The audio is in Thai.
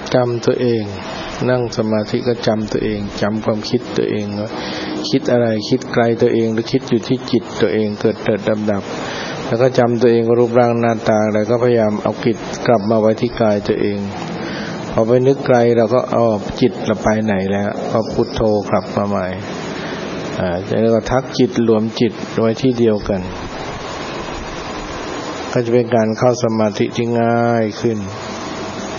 จำตัวเองนั่งสมาธิก็จำตัวเองจำความคิดตัวเองว่าคิดอะไรคิดไกลตัวเองหรือคิดอยู่ที่จิตตัวเองเกิดดับแล้วก็จำตัวเองรูปร่างหน้าตาอะไรก็พยายามเอาจิตกลับมาไว้ที่กายตัวเองพอไปนึกไกลเราก็เอาจิตเราไปไหนแล้วก็พุทโธกลับมาใหม่แล้วก็ทักจิตรวมจิตไว้ที่เดียวกันก็จะเป็นการเข้าสมาธิที่ง่ายขึ้น